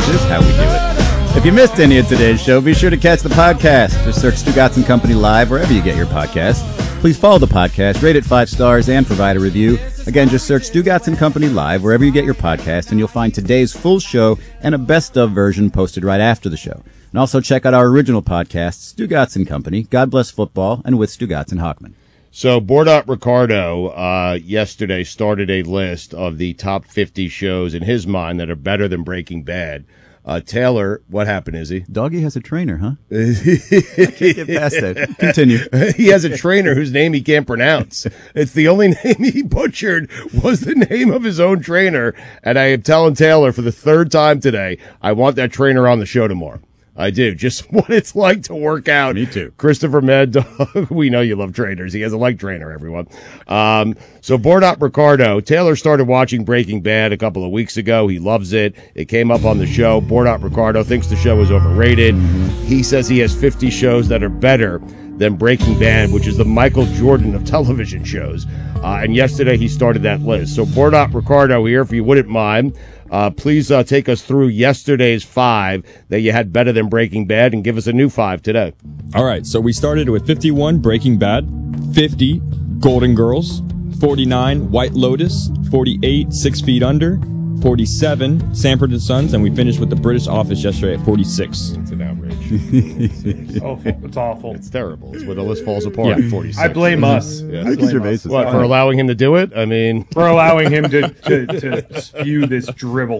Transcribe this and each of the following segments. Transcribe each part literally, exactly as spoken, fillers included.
just how we do it. If you missed any of today's show, be sure to catch the podcast. Just search Stugotz and Company Live wherever you get your podcasts. Please follow the podcast, rate it five stars, and provide a review. Again, just search Stugotz and Company Live wherever you get your podcast, and you'll find today's full show and a best-of version posted right after the show. And also check out our original podcasts, Stugotz and Company, God Bless Football, and With Stugotz and Hockman. So Bordot Ricardo uh, yesterday started a list of the top fifty shows in his mind that are better than Breaking Bad. Uh, Taylor, what happened, Izzy? Doggy has a trainer, huh? I can't get past that. Continue. He has a trainer whose name he can't pronounce. It's the only name he butchered was the name of his own trainer. And I am telling Taylor for the third time today, I want that trainer on the show tomorrow. I do. Just what it's like to work out. Me too. Christopher Mad Dog. We know you love trainers. He has a leg trainer, everyone. Um, so Bordot Ricardo, Taylor started watching Breaking Bad a couple of weeks ago. He loves it. It came up on the show. Bordot Ricardo thinks the show is overrated. He says he has fifty shows that are better than Breaking Bad, which is the Michael Jordan of television shows. Uh, and yesterday he started that list. So Bordot Ricardo here, if you wouldn't mind, Uh, please uh, take us through yesterday's five that you had better than Breaking Bad and give us a new five today. All right, so we started with fifty-one, Breaking Bad, fifty, Golden Girls, forty-nine, White Lotus, forty-eight, Six Feet Under, forty-seven, Sanford and Sons, and we finished with The British Office yesterday at forty-six. It's an outrage. It's awful. It's awful. It's terrible. It's where the list falls apart Yeah. at forty-six. I blame us. Yeah. I blame us. What, for allowing him to do it? I mean... For allowing him to, to, to spew this dribble.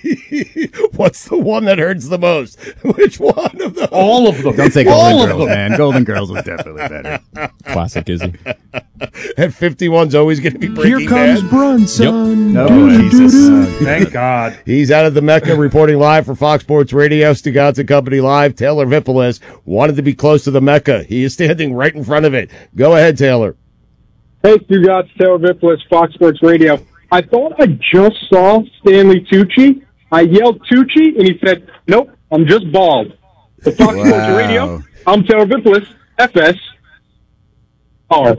What's the one that hurts the most? Which one of them? All of them. Don't say All Golden of Girls, them. man. Golden Girls was definitely better. Classic, Izzy. And fifty-one's always going to be Breaking Here comes Bad. Brunson. No, Doo, doo, Jesus. doo, doo. Thank God. He's out of the Mecca reporting live for Fox Sports Radio, Stugotz and Company Live. Taylor Vipolis wanted to be close to the Mecca. He is standing right in front of it. Go ahead, Taylor. Hey, Stugotz, Taylor Vipolis, Fox Sports Radio. I thought I just saw Stanley Tucci. I yelled Tucci, and he said, nope, I'm just bald. The Fox Wow. Sports Radio, I'm Taylor Vipolis, F S R.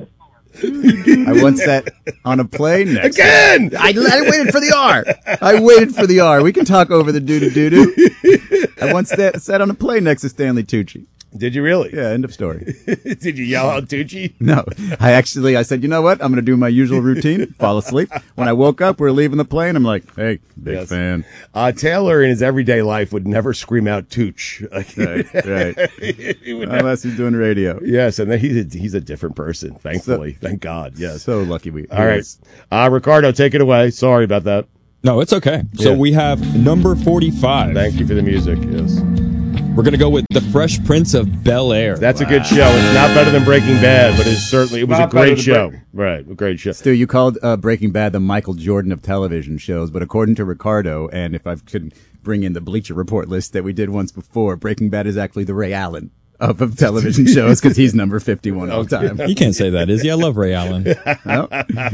I once sat on a plane next Again! to I, I waited for the R. I waited for the R. We can talk over the doo-doo-doo-doo. I once sat, sat on a plane next to Stanley Tucci. Did you really? Yeah, end of story. Did you yell out Tucci? No, I actually, I said, you know what? I'm going to do my usual routine, fall asleep. When I woke up, we we're leaving the plane. I'm like, hey, big Yes. fan. Uh, Taylor in his everyday life would never scream out Tooch. Right, right. He would never- Unless he's doing radio. Yes, and then he's a, he's a different person, thankfully. Thank God, yes. So lucky we. All right. Uh, Ricardo, take it away. Sorry about that. No, it's okay. So Yeah. we have number forty-five. Thank you for the music, yes. We're going to go with The Fresh Prince of Bel-Air. That's a good show. It's not better than Breaking Bad, but it's certainly, it was Not a great better than show. Breaking- Right, a great show. Stu, you called uh, Breaking Bad the Michael Jordan of television shows, but according to Ricardo, and if I could bring in the Bleacher Report list that we did once before, Breaking Bad is actually the Ray Allen of, of television shows because he's number fifty-one all time. You can't say that, Izzy. I love Ray Allen. No?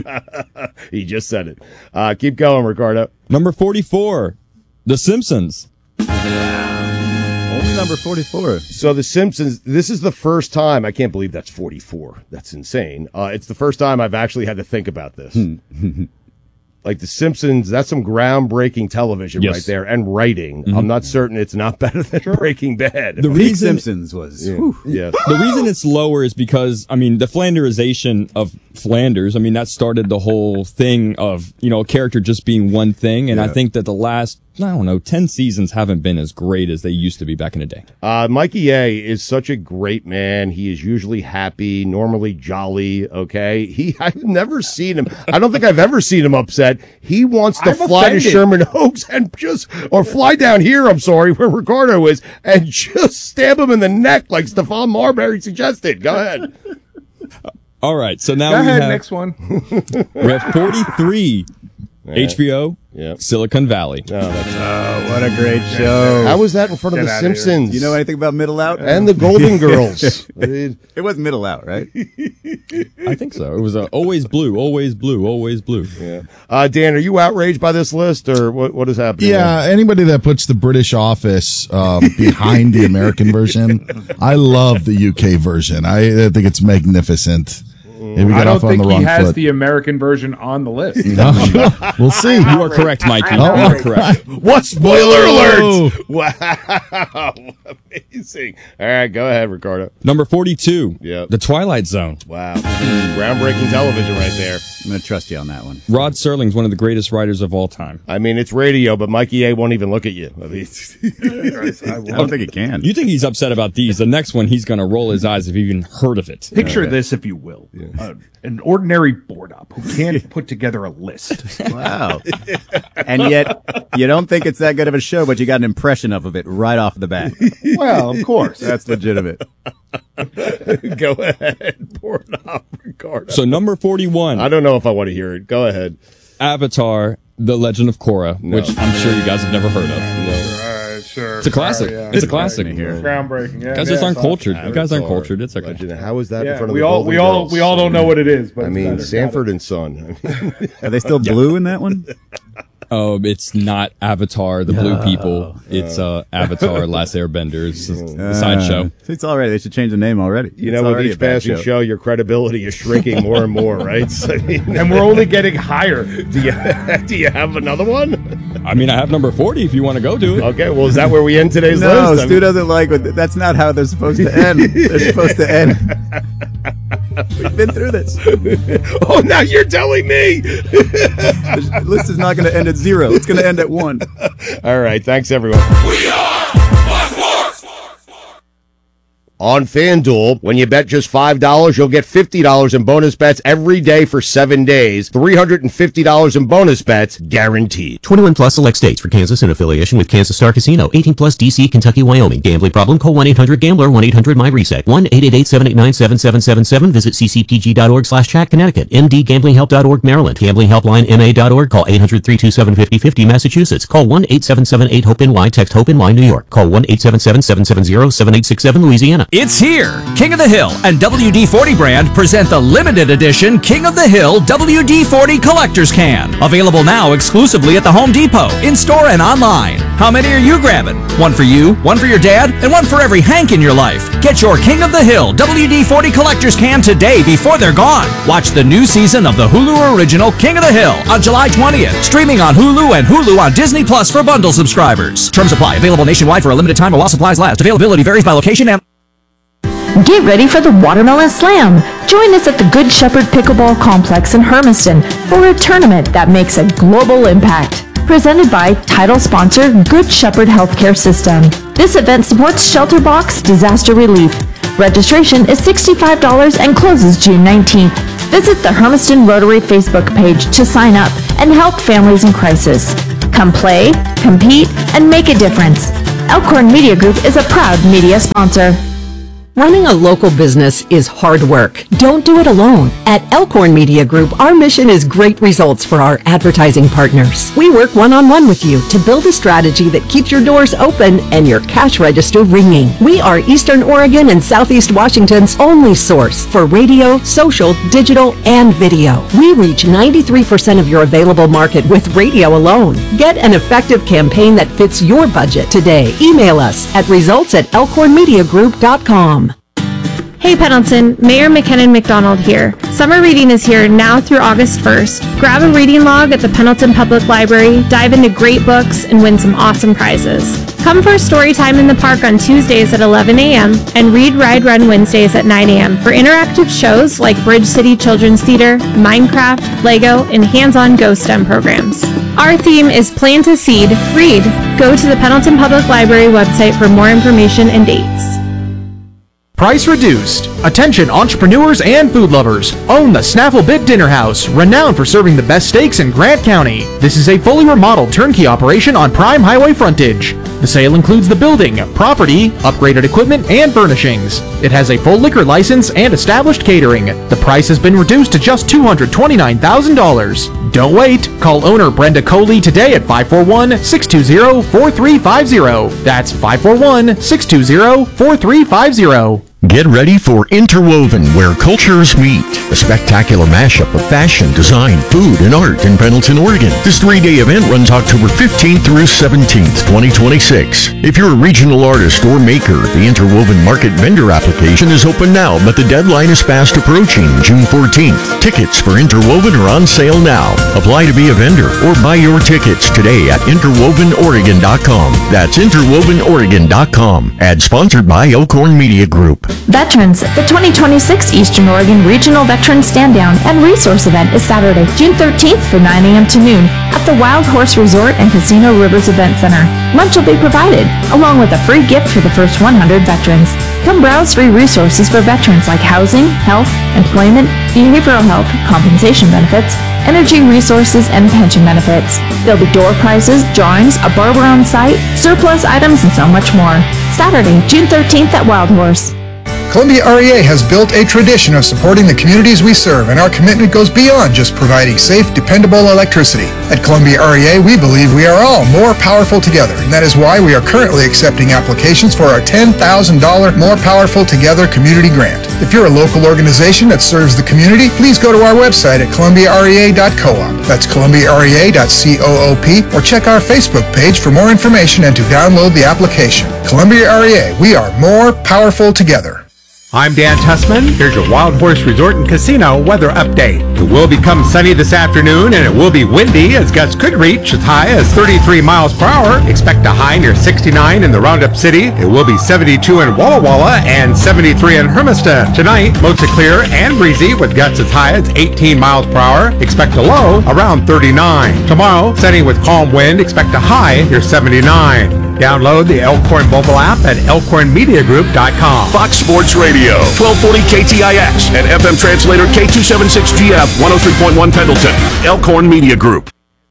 He just said it. Uh, keep going, Ricardo. Number forty-four, The Simpsons. Only number forty-four. So The Simpsons, this is the first time, I can't believe that's forty-four. That's insane. Uh, it's the first time I've actually had to think about this. Like The Simpsons, that's some groundbreaking television Yes. right there and writing. I'm not certain it's not better than Breaking Bad. The Peak reason Simpsons was. whew. Yeah. the reason it's lower is because, I mean, the Flanderization of Flanders, I mean, that started the whole thing of, you know, a character just being one thing. And I Yeah. think that the last, I don't know, ten seasons haven't been as great as they used to be back in the day. Uh, Mikey A is such a great man. He is usually happy, normally jolly. Okay. He, I've never seen him. I don't think I've ever seen him upset. He wants to I'm fly offended. to Sherman Oaks and just, or fly down here, I'm sorry, where Ricardo is, and just stab him in the neck like Stephon Marbury suggested. Go ahead. All right. So now Go we ahead, have, next one. we have forty-three, H B O, Yeah. Silicon Valley. Oh, that's, Oh, what a great show. how was that in front of Get The outta here. Simpsons? You know anything about Middle Out? and the Golden Girls. I mean, It was Middle Out, right? I think so. It was uh, always blue, always blue, always blue. yeah. Uh, Dan, are you outraged by this list, or what? What is happening? Yeah, anybody that puts the British Office um, behind the American version, I love the U K version. I, I think it's magnificent. and we I got don't off on think the he wrong has foot. the American version on the list. No, we'll see. You are correct, Mikey. You Oh, are correct. What spoiler Whoa. alert? Wow. Amazing. All right, go ahead, Ricardo. Number forty-two. Yep. The Twilight Zone. Wow. Groundbreaking television right there. I'm going to trust you on that one. Rod Serling's one of the greatest writers of all time. I mean, it's radio, but Mikey A won't even look at you. I mean, I don't think it can. You think he's upset about these? The next one, he's going to roll his eyes if he even heard of it. Picture this, if you will. Uh, an ordinary board op who can't put together a list. Wow. And yet, you don't think it's that good of a show, but you got an impression of it right off the bat. Well, of course. That's legitimate. go ahead. Pour it up, Ricardo. So number forty-one, I don't know if I want to hear it. Go ahead. Avatar: The Legend of Korra, No. which I'm sure you guys have never heard of. All right, sure. It's a classic. Sorry, yeah. It's a classic. Here. Groundbreaking. Yeah, You guys yeah, just aren't so- cultured. You guys aren't Avatar, cultured. It's okay. Legend. How is that in Yeah, front of we the all Golden we all Girls? we all don't know what it is, but I it's mean, better. Sanford and Son. I mean, Are they still blue in that one? Oh, it's not Avatar: The Blue People. It's uh, Avatar: Last Airbender. It's a sideshow. Uh, It's all right. They should change the name already. you It's know, with already each a bad passing show. your credibility is shrinking more and more, right? So, I mean, and we're only getting higher. do you do you have another one? I mean, I have number forty if you want to go to it. Okay, well, is that where we end today's No, list? I Stu mean- doesn't like it. That's not how they're supposed to end. They're supposed to end. We've been through this. oh, now you're telling me. The list is not going to end at zero. It's going to end at one. All right, thanks everyone. On FanDuel, when you bet just five dollars, you'll get fifty dollars in bonus bets every day for seven days. three hundred fifty dollars in bonus bets, guaranteed. twenty-one plus select states for Kansas in affiliation with Kansas Star Casino. eighteen plus D C, Kentucky, Wyoming. Gambling problem? Call one eight hundred gambler, one eight hundred my reset. one eight eight eight, seven eight nine, seven seven seven seven. Visit ccpg.org slash chat Connecticut. m d gambling help dot org Maryland. Gambling helpline m a dot org. Call eight hundred, three two seven, five oh five oh Massachusetts. Call one eight seven seven eight hope N Y. Text HOPE N Y New York. Call one eight seven seven, seven seven zero, seven eight six seven Louisiana. It's here! King of the Hill and W D forty brand present the limited edition King of the Hill W D forty Collector's Can. Available now exclusively at the Home Depot, in-store and online. How many are you grabbing? One for you, one for your dad, and one for every Hank in your life. Get your King of the Hill W D forty Collector's Can today before they're gone. Watch the new season of the Hulu original King of the Hill on July twentieth. Streaming on Hulu and Hulu on Disney Plus for bundle subscribers. Terms apply. Available nationwide for a limited time while supplies last. Availability varies by location and... Get ready for the Watermelon Slam. Join us at the Good Shepherd Pickleball Complex in Hermiston for a tournament that makes a global impact. Presented by title sponsor Good Shepherd Healthcare System. This event supports Shelter Box Disaster Relief. Registration is sixty-five dollars and closes June nineteenth. Visit the Hermiston Rotary Facebook page to sign up and help families in crisis. Come play, compete, and make a difference. Elkhorn Media Group is a proud media sponsor. Running a local business is hard work. Don't do it alone. At Elkhorn Media Group, our mission is great results for our advertising partners. We work one-on-one with you to build a strategy that keeps your doors open and your cash register ringing. We are Eastern Oregon and Southeast Washington's only source for radio, social, digital, and video. We reach ninety-three percent of your available market with radio alone. Get an effective campaign that fits your budget today. Email us at results at elkhorn media group dot com. Hey Pendleton, Mayor McKinnon McDonald here. Summer reading is here now through August first. Grab a reading log at the Pendleton Public Library, dive into great books, and win some awesome prizes. Come for story time in the park on Tuesdays at eleven a.m. and Read, Ride, Run Wednesdays at nine a.m. for interactive shows like Bridge City Children's Theater, Minecraft, Lego, and hands-on Go STEM programs. Our theme is Plant a Seed, Read. Go to the Pendleton Public Library website for more information and dates. Price reduced. Attention entrepreneurs and food lovers. Own the Snaffle Bit Dinner House, renowned for serving the best steaks in Grant County. This is a fully remodeled turnkey operation on prime highway frontage. The sale includes the building, property, upgraded equipment, and furnishings. It has a full liquor license and established catering. The price has been reduced to just two hundred twenty-nine thousand dollars. Don't wait. Call owner Brenda Coley today at five four one, six two zero, four three five zero. That's five four one, six two zero, four three five zero. Get ready for Interwoven, where cultures meet. A spectacular mashup of fashion, design, food, and art in Pendleton, Oregon. This three-day event runs October fifteenth through seventeenth, twenty twenty-six. If you're a regional artist or maker, the Interwoven Market Vendor application is open now, but the deadline is fast approaching, June fourteenth. Tickets for Interwoven are on sale now. Apply to be a vendor or buy your tickets today at interwoven oregon dot com. That's interwoven oregon dot com. Ad sponsored by Elkhorn Media Group. Veterans, the twenty twenty-six Eastern Oregon Regional Veteran Stand Down and Resource Event is Saturday, June thirteenth from nine a.m. to noon at the Wild Horse Resort and Casino Rivers Event Center. Lunch will be provided, along with a free gift for the first one hundred veterans. Come browse free resources for veterans like housing, health, employment, behavioral health, compensation benefits, energy resources, and pension benefits. There'll be door prizes, drawings, a barber on site, surplus items, and so much more. Saturday, June thirteenth at Wild Horse. Columbia R E A has built a tradition of supporting the communities we serve, and our commitment goes beyond just providing safe, dependable electricity. At Columbia R E A, we believe we are all more powerful together, and that is why we are currently accepting applications for our ten thousand dollars More Powerful Together Community Grant. If you're a local organization that serves the community, please go to our website at columbia r e a dot coop. That's columbia r e a dot coop, or check our Facebook page for more information and to download the application. Columbia R E A, we are more powerful together. I'm Dan Tussman. Here's your Wild Horse Resort and Casino weather update. It will become sunny this afternoon, and it will be windy as gusts could reach as high as thirty-three miles per hour. Expect a high near sixty-nine in the Roundup City. It will be seventy-two in Walla Walla and seventy-three in Hermiston. Tonight, mostly clear and breezy with gusts as high as eighteen miles per hour. Expect a low around thirty-nine. Tomorrow, sunny with calm wind. Expect a high near seventy-nine. Download the Elkhorn mobile app at elkhorn media group dot com. Fox Sports Radio, twelve forty K T I X, and F M translator K two seventy-six G F, one oh three point one Pendleton. Elkhorn Media Group.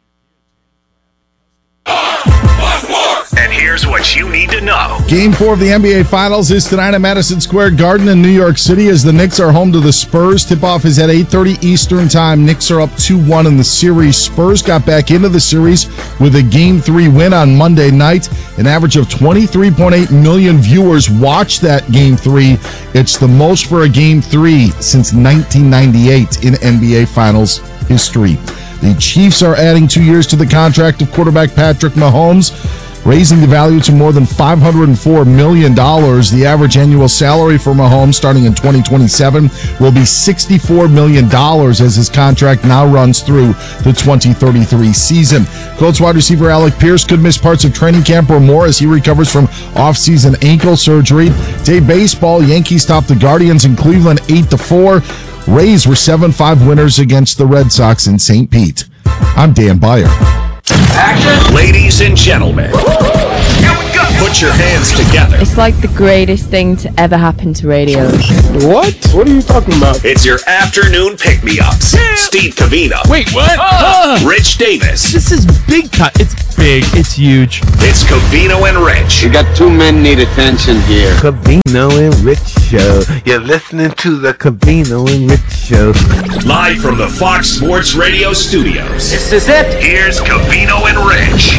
And here's what you need to know. Game four of the N B A Finals is tonight at Madison Square Garden in New York City as the Knicks are home to the Spurs. Tip-off is at eight thirty Eastern Time. Knicks are up two one in the series. Spurs got back into the series with a Game three win on Monday night. An average of twenty-three point eight million viewers watched that Game three. It's the most for a Game three since nineteen ninety-eight in N B A Finals history. The Chiefs are adding two years to the contract of quarterback Patrick Mahomes, raising the value to more than five hundred four million dollars. The average annual salary for Mahomes starting in twenty twenty-seven will be sixty-four million dollars as his contract now runs through the twenty thirty-three season. Colts wide receiver Alec Pierce could miss parts of training camp or more as he recovers from off-season ankle surgery. Today, baseball, Yankees topped the Guardians in Cleveland eight to four. Rays were seven five winners against the Red Sox in Saint Pete. I'm Dan Beyer. Action. Ladies and gentlemen, here we go. Put your hands together. It's like the greatest thing to ever happen to radio. What? What are you talking about? It's your afternoon pick-me-ups. Steve Covino. Wait, what? Uh, Rich Davis. This is big time. It's big. It's huge. It's Covino and Rich. You got two men need attention here. Covino and Rich Show. You're listening to the Covino and Rich Show. Live from the Fox Sports Radio studios. This is it. Here's Covino and Rich.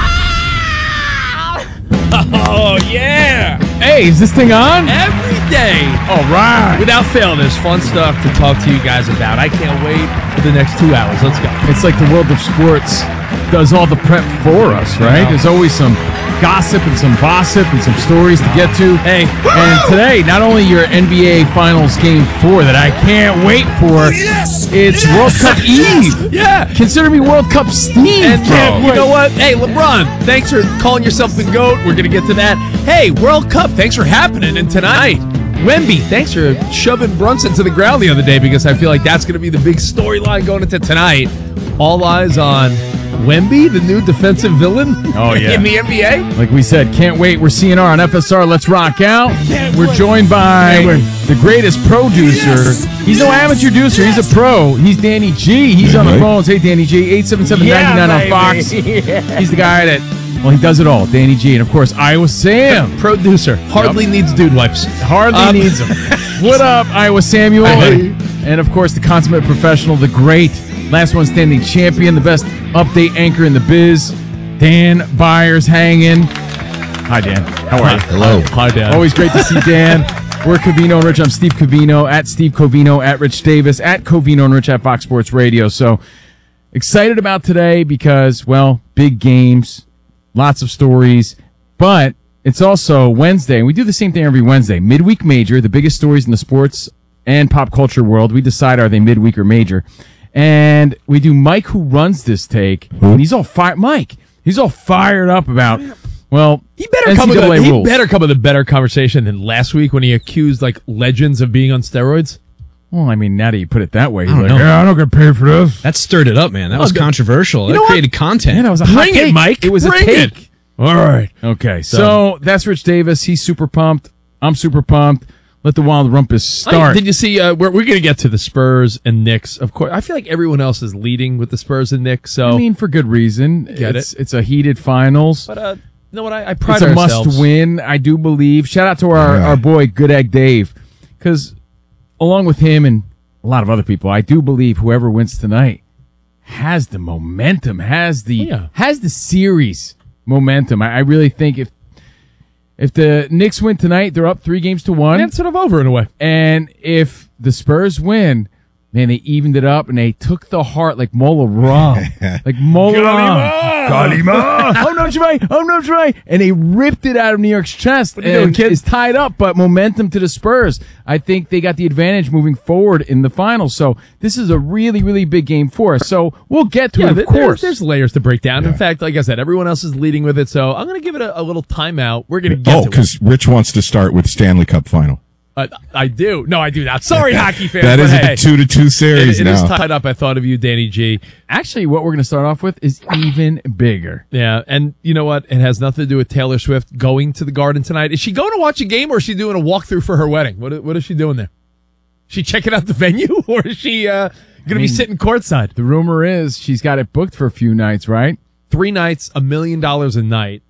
Oh, yeah. Hey, is this thing on? Every day. All right. Without fail, there's fun stuff to talk to you guys about. I can't wait for the next two hours. Let's go. It's like the world of sports does all the prep for us, right? There's always some gossip and some gossip and some stories to get to. Hey. And today, not only your N B A Finals Game four that I can't wait for, yes, it's yes, World Cup yes, Eve. Yeah. Consider me World Cup Steve, and bro. you know what? Hey, LeBron, thanks for calling yourself the GOAT. We're going to get to that. Hey, World Cup, thanks for happening. And tonight, Wemby, thanks for shoving Brunson to the ground the other day, because I feel like that's going to be the big storyline going into tonight. All eyes on Wemby, the new defensive villain oh, yeah. in the N B A. Like we said, can't wait. We're C N R on F S R. Let's rock out. Can't We're wait. joined by the greatest producer. Yes. He's no amateur producer. Yes. He's a pro. He's Danny G. He's on the phones. Hey, Danny G. eight seven seven, nine nine on Fox. Yeah. He's the guy that, well, he does it all. Danny G. And, of course, Iowa Sam. Producer. Hardly yep. needs dude wipes. Hardly um, needs them. What up, Iowa Samuel? Hey. And, of course, the consummate professional, the great last one standing champion, the best update anchor in the biz, Dan Byers hanging. Hi, Dan. How are you? Hello. Hi, Dan. Always great to see Dan. We're Covino and Rich. I'm Steve Covino, at Steve Covino, at Rich Davis, at Covino and Rich at Fox Sports Radio. So excited about today because, well, big games, lots of stories, but it's also Wednesday, and we do the same thing every Wednesday. Midweek Major, the biggest stories in the sports and pop culture world. We decide, are they midweek or major? And we do Mike, who runs this take, and he's all fired. Mike, he's all fired up about, well, He better N C come with double A a, he rules. better come with a better conversation than last week when he accused like legends of being on steroids. Well, I mean, now that you put it that way, I you're don't like, know. yeah, I don't get paid for this. That stirred it up, man. That Oh, was the- controversial. You That know what? created content. Yeah, that was a hot Bring it, take. Mike. It was Bring a take. it. All right. Okay, so, So- that's Rich Davis. He's super pumped. I'm super pumped. Let the Wild Rumpus Hey, start. did you see? Uh, we're we're going to get to the Spurs and Knicks. Of course, I feel like everyone else is leading with the Spurs and Knicks. So I mean, for good reason. Get it's, it. It's a heated finals. But uh, you know what? I, I pride It's a ourselves. must win, I do believe. Shout out to our, our boy, Good Egg Dave. Because along with him and a lot of other people, I do believe whoever wins tonight has the momentum, has the Yeah. has the series momentum. I, I really think if if the Knicks win tonight, they're up three games to one. Yeah, it's sort of over in a way. And if the Spurs win, man, they evened it up and they took the heart like Mola Ram. like Mola Ram. Kalima! Oh, no, Jemai. Oh, no, Jemai. And they ripped it out of New York's chest. What are you doing, and kid? It's tied up, but momentum to the Spurs. I think they got the advantage moving forward in the finals. So this is a really, really big game for us. So we'll get to Yeah, it, of there- course. There's, there's layers to break down. In fact, like I said, everyone else is leading with it. So I'm going to give it a, a little timeout. We're going to get Oh, to it. because Rich wants to start with Stanley Cup final. Uh, I do. No, I do not. Sorry, hockey fans. That but is hey, a two to two series it, it is now. tied up. I thought of you, Danny G. Actually, what we're going to start off with is even bigger. Yeah, and you know what? It has nothing to do with Taylor Swift going to the Garden tonight. Is she going to watch a game, or is she doing a walkthrough for her wedding? What What is she doing there? She checking out the venue, or is she uh, going to be mean, sitting courtside? The rumor is she's got it booked for a few nights, right? Three nights, a million dollars a night,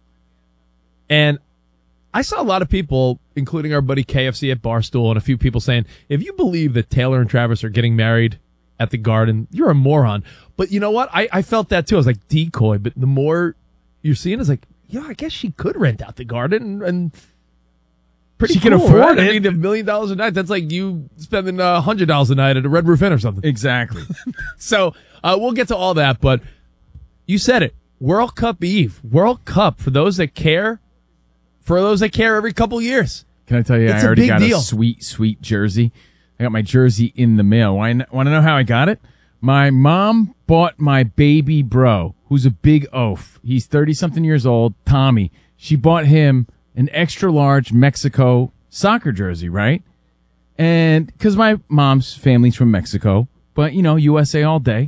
and I saw a lot of people, including our buddy K F C at Barstool, and a few people saying, if you believe that Taylor and Travis are getting married at the Garden, you're a moron. But you know what? I, I felt that too. I was like, decoy. But the more you're seeing, it's like, yeah, I guess she could rent out the Garden and, and pretty She cool, can afford right? it. I mean, a million dollars a night, that's like you spending a hundred dollars a night at a Red Roof Inn or something. Exactly. So uh, we'll get to all that. But you said it. World Cup Eve. World Cup, for those that care, for those that care every couple years. Can I tell you, It's I a already big got deal. a sweet, sweet jersey. I got my jersey in the mail. Want to know how I got it? My mom bought my baby bro, who's a big oaf. He's thirty-something years old, Tommy. She bought him an extra-large Mexico soccer jersey, right? And because my mom's family's from Mexico, but, you know, U S A all day.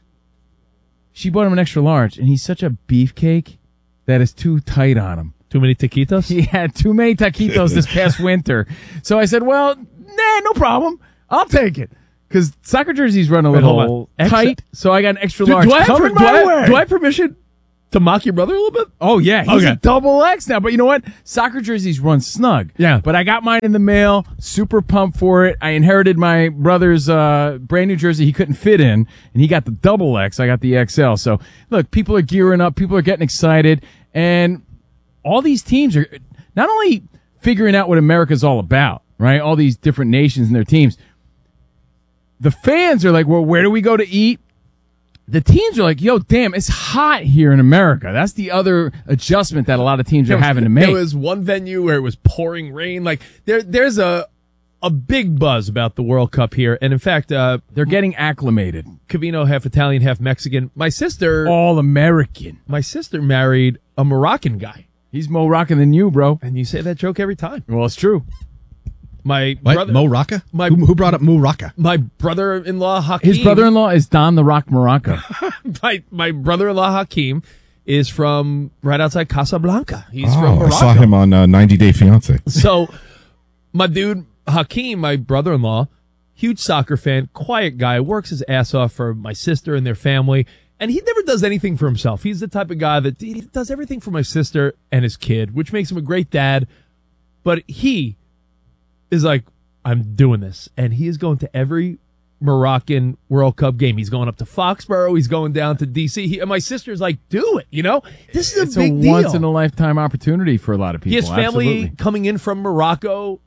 She bought him an extra-large, and he's such a beefcake that is too tight on him. Too many taquitos? He had too many taquitos this past winter. So I said, well, nah, no problem. I'll take it. Because soccer jerseys run a Wait, hold little on. Extra- tight, so I got an extra Do, large. do, I have, Coming do, my I, way. do I have permission to mock your brother a little bit? Oh, yeah. He's Okay. a double X now. But you know what? Soccer jerseys run snug. Yeah. But I got mine in the mail. Super pumped for it. I inherited my brother's uh, brand new jersey he couldn't fit in, and he got the double X. I got the X L. So, look, people are gearing up. People are getting excited. And all these teams are not only figuring out what America's all about, right? All these different nations and their teams. The fans are like, well, where do we go to eat? The teams are like, yo, damn, it's hot here in America. That's the other adjustment that a lot of teams are There was- having to make. There was one venue where it was pouring rain. Like there, there's a a big buzz about the World Cup here, and in fact, uh, they're getting acclimated. Covino, half Italian, half Mexican. My sister, All American. my sister married a Moroccan guy, He's more rocking than you, bro. and you say that joke every time. Well, it's true. My What? brother, Mo Rocca? My- who, who brought up Mo Rocca? my brother-in-law Hakeem. His brother-in-law is Don the Rock Morocco. my my brother-in-law Hakeem is from right outside Casablanca. He's Oh, from I Morocco. saw him on uh, ninety Day Fiance. So, my dude Hakeem, my brother-in-law, huge soccer fan, quiet guy, works his ass off for my sister and their family, and he never does anything for himself. He's the type of guy that he does everything for my sister and his kid, which makes him a great dad. But he is like, I'm doing this, and he is going to every Moroccan World Cup game. He's going up to Foxborough. He's going down to D C. He, and my sister's like, do it. You know, this is It's a big a deal. once in a lifetime opportunity for a lot of people. He has family Absolutely. coming in from Morocco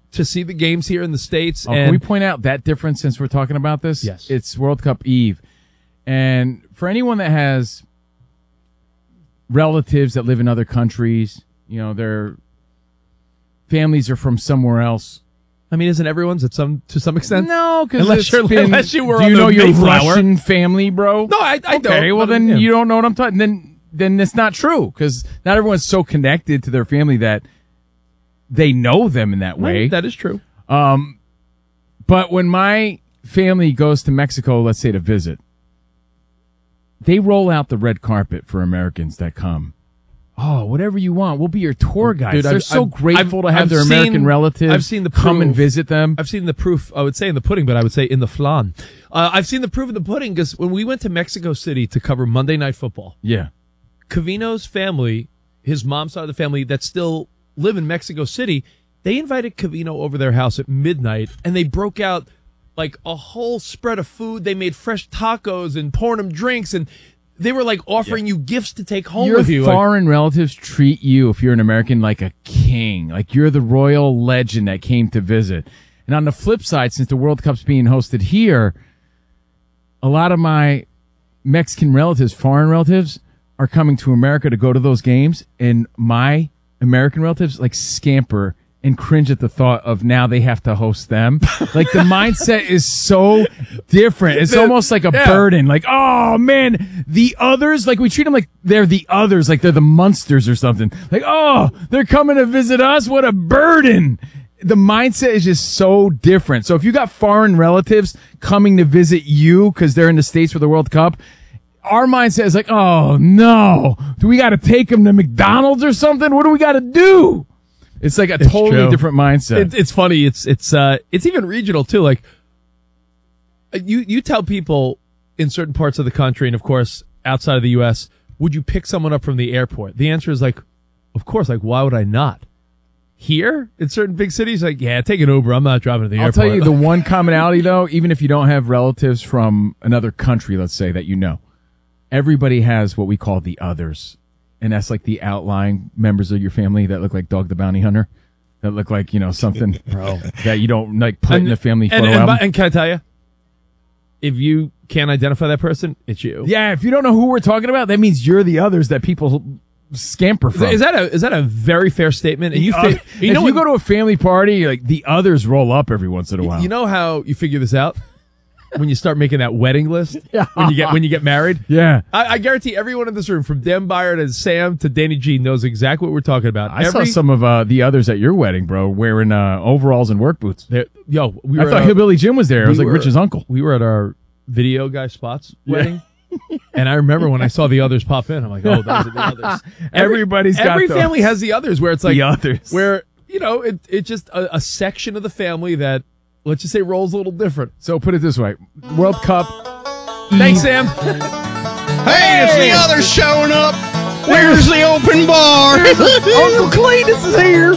to see the games here in the States. Oh, and can we point out that difference since we're talking about this? Yes. It's World Cup Eve. And for anyone that has relatives that live in other countries, you know, their families are from somewhere else. I mean, isn't everyone's at some to some extent? No, because unless, you're, been, unless you were do on you the know your Mayflower. Russian family, bro? No, I, I don't. Okay, well but, then yeah. you don't know what I'm talking. Then then it's not true because not everyone's so connected to their family that they know them in that way. Right, that is true. Um, but when my family goes to Mexico, let's say to visit, they roll out the red carpet for Americans that come. Oh, whatever you want. We'll be your tour guides. Dude, They're I've- so I've- grateful I've- to have I've their seen- American relatives I've seen the come and proof. visit them. I've seen the proof. I would say in the pudding, but I would say in the flan. Uh, I've seen the proof in the pudding because when we went to Mexico City to cover Monday Night Football, Yeah. Cavino's family, his mom's side of the family that still live in Mexico City, they invited Cavino over their house at midnight, and they broke out like a whole spread of food. They made fresh tacos and pouring them drinks, and they were like offering you gifts to take home Your with you. Like, foreign relatives treat you, if you're an American, like a king. Like you're the royal legend that came to visit. And on the flip side, since the World Cup's being hosted here, a lot of my Mexican relatives, foreign relatives, are coming to America to go to those games. And my American relatives like scamper and cringe at the thought of now they have to host them. Like the mindset is so different. It's almost like a Yeah. burden. Like, oh man, the others, like we treat them like they're the others, like they're the monsters or something. Like, oh, they're coming to visit us. What a burden. The mindset is just so different. So if you got foreign relatives coming to visit you because they're in the States for the World Cup, our mindset is like, oh no, do we got to take them to McDonald's or something? What do we got to do? It's like a It's totally true. different mindset. It, it's funny. It's it's uh it's even regional too. Like you you tell people in certain parts of the country, and of course outside of the U S, would you pick someone up from the airport? The answer is like, of course. Like, why would I not? Here in certain big cities, like, yeah, take an Uber. I'm not driving to the I'll airport. tell you the one commonality though, even if you don't have relatives from another country, let's say that you know, everybody has what we call the others. And that's like the outlying members of your family that look like Dog the Bounty Hunter, that look like, you know, something Bro. that you don't like put in a family and, photo and, album. and can I tell you, if you can't identify that person, it's you. Yeah, if you don't know who we're talking about, that means you're the others that people scamper Is from. that, is that a is that a very fair statement? And you, Uh, fi- if you know you when- go to a family party, like the others roll up every once in a while. You know how you figure this out? When you start making that wedding list, when you get when you get married, yeah. I, I guarantee everyone in this room, from Dan Byer to Sam to Danny G, knows exactly what we're talking about. I Every, saw some of uh, the others at your wedding, bro, wearing uh, overalls and work boots. Yo, we I were thought at our- Hillbilly Jim was there. I we was like were- Rich's uncle. We were at our video guy Spot's Yeah. wedding, and I remember when I saw the others pop in, I'm like, oh, those are the others. Every- Everybody's got every those. family has the others, where it's like The others. where you know it it just a, a section of the family that, let's just say, rolls a little different. So put it this way: World Cup. Thanks, Sam. Hey, it's the others showing up. Where's the open bar? Uncle Cletus is here.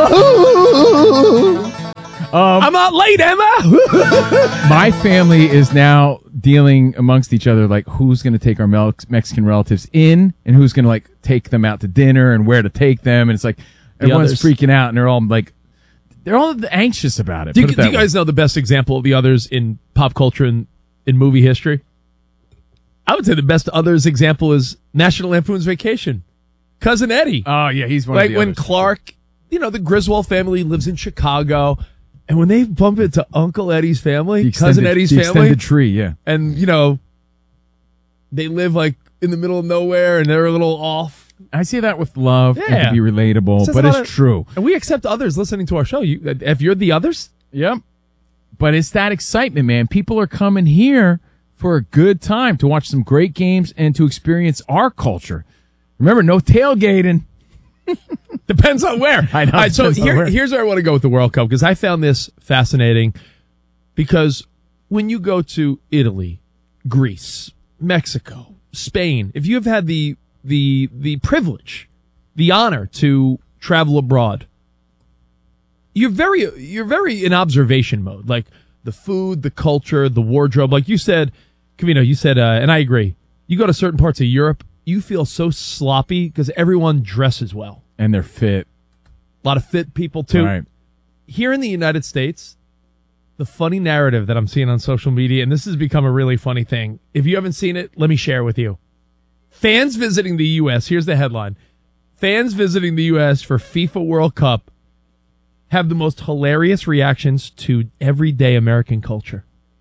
Um, I'm not late, Emma. My family is now dealing amongst each other, like who's going to take our Mel- Mexican relatives in, and who's going to like take them out to dinner, and where to take them. And it's like everyone's others. freaking out, and they're all like, they're all anxious about it. Do you, Put it do that you guys know the best example of the others in pop culture and in movie history? I would say the best others example is National Lampoon's Vacation. Cousin Eddie. Oh yeah, he's one like of the when others. Clark, you know, the Griswold family lives in Chicago, and when they bump into Uncle Eddie's family, The Cousin extended- Eddie's the family, extended tree, yeah. and you know, they live like in the middle of nowhere, and they're a little off. I say that with love and Yeah. to be relatable, Says but a it's lot of- true. And we accept others listening to our show. You, if you're the others, Yep. But it's that excitement, man. People are coming here for a good time, to watch some great games and to experience our culture. Remember, no tailgating. depends on where. I know, All right, so depends on here, where. here's where I want to go with the World Cup, because I found this fascinating. Because when you go to Italy, Greece, Mexico, Spain, if you have had the the the privilege, the honor to travel abroad, you're very you're very in observation mode. Like the food, the culture, the wardrobe. Like you said, Cavino, you said, uh, and I agree. You go to certain parts of Europe, you feel so sloppy because everyone dresses well. And they're fit. A lot of fit people too. Right. here in the United States, the funny narrative that I'm seeing on social media, and this has become a really funny thing. If you haven't seen it, let me share it with you. Fans visiting the U S, here's the headline. Fans visiting the U S for FIFA World Cup have the most hilarious reactions to everyday American culture.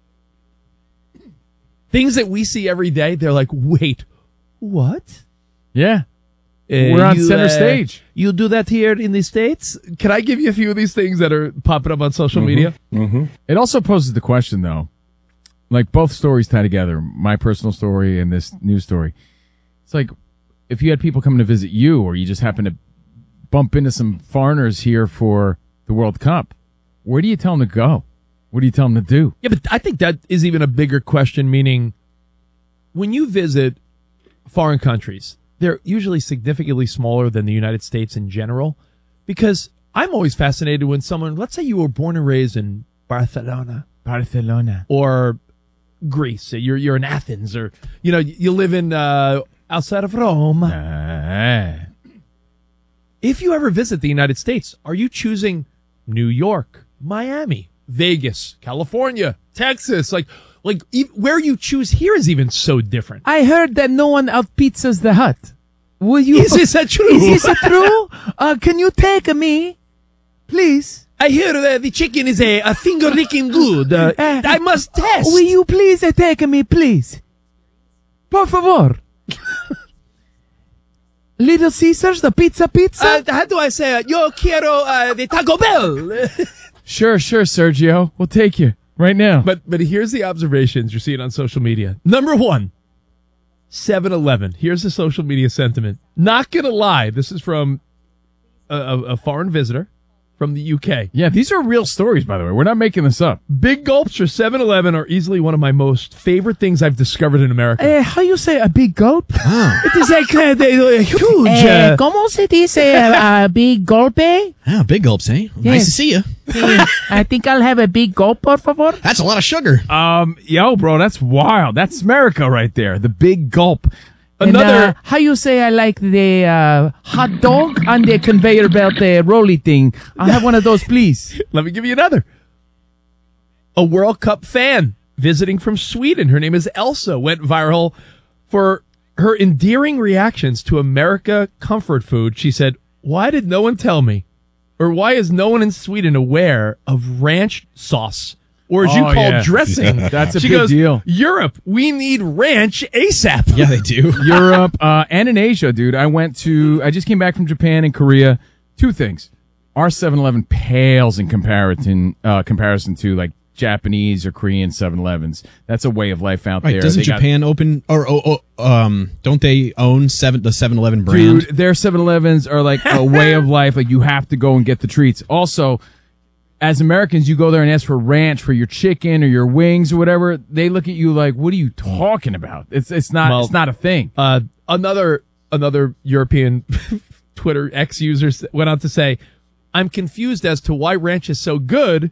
Things that we see every day, they're like, wait, what? Yeah. Uh, We're on you, center uh, stage. You do that here in the States? Can I give you a few of these things that are popping up on social Mhm. media? Mm-hmm. It also poses the question, though, like both stories tie together, my personal story and this news story. It's like if you had people coming to visit you, or you just happen to bump into some foreigners here for the World Cup, where do you tell them to go? What do you tell them to do? Yeah, but I think that is even a bigger question, meaning when you visit foreign countries, they're usually significantly smaller than the United States in general, because I'm always fascinated when someone, let's say you were born and raised in Barcelona. Barcelona. Or Greece. You're, you're in Athens, or, you know, you live in, uh, outside of Rome. Uh. If you ever visit the United States, are you choosing New York, Miami, Vegas, California, Texas? Like, like e- where you choose here is even so different. I heard that no one out pizzas the hut. Will you? Is this a true? Is this a true? Uh, can you take me, please? I hear that the chicken is a, a finger licking good. Uh, I must test. Will you please uh, take me, please? Por favor. Little Caesars, the pizza pizza? Uh, how do I say it? Yo quiero uh, the Taco Bell. Sure, sure, Sergio. We'll take you right now. But but here's the observations you're seeing on social media. Number one, seven eleven. Here's the social media sentiment. Not gonna lie, this is from a, a, a foreign visitor from the U K. Yeah, these are real stories, by the way. We're not making this up. Big gulps for seven eleven are easily one of my most favorite things I've discovered in America. Uh, how you say a big gulp? It is like uh, they, uh, huge. Eh, Uh, ¿Cómo se dice a, a big golpe? Ah, big gulps, eh? Nice Yes. to see you. I think I'll have a big gulp, por favor. That's a lot of sugar. Um, yo, bro, that's wild. That's America right there. The big gulp. Another- And, uh, how you say I like the uh, hot dog on the conveyor belt, the rolly thing. I'll have one of those, please. Let me give you another. A World Cup fan visiting from Sweden. Her name is Elsa. Went viral for her endearing reactions to America comfort food. She said, "Why did no one tell me? Or why is no one in Sweden aware of ranch sauce? Or as you Oh, call yeah. dressing?" That's a she big goes, deal. Europe, we need ranch ASAP. Yeah, they do. Europe uh, and in Asia, dude. I went to, I just came back from Japan and Korea. Two things. Our seven eleven pales in comparison, uh, comparison to like Japanese or Korean seven elevens. That's a way of life out Right, there. doesn't They got- Japan open or oh, oh, um don't they own seven the seven eleven brand? Dude, their seven elevens are like a way of life. Like you have to go and get the treats. Also, as Americans, you go there and ask for ranch for your chicken or your wings or whatever. They look at you like, "What are you talking about? It's it's not Well, it's not a thing." Uh, another another European Twitter X user s- went on to say, "I'm confused as to why ranch is so good